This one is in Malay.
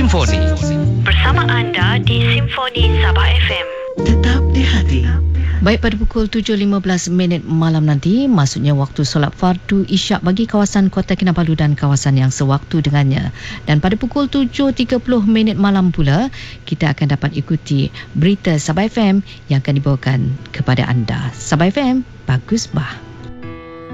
Simfoni. Bersama anda di Simfoni Sabah FM. Tetap di hati. Baik, pada pukul 7.15 malam nanti, maksudnya waktu solat fardu isyak bagi kawasan Kota Kinabalu dan kawasan yang sewaktu dengannya. Dan pada pukul 7.30 malam pula, kita akan dapat ikuti berita Sabah FM yang akan dibawakan kepada anda. Sabah FM, bagus bah.